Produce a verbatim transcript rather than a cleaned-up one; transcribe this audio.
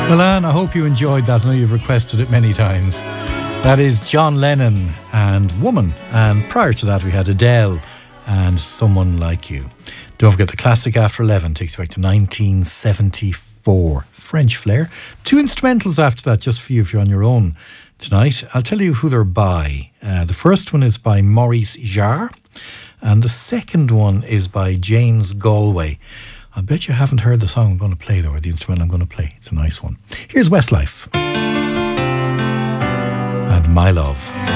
Well, Anne, I hope you enjoyed that. I know you've requested it many times. That is John Lennon and Woman. And prior to that, we had Adele and Someone Like You. Don't forget the classic After eleven takes you back to nineteen seventy-four. French Flair. Two instrumentals after that, just for you if you're on your own tonight. I'll tell you who they're by. Uh, the first one is by Maurice Jarre, and the second one is by James Galway. I bet you haven't heard the song I'm going to play, though, or the instrument I'm going to play. It's a nice one. Here's Westlife and My Love.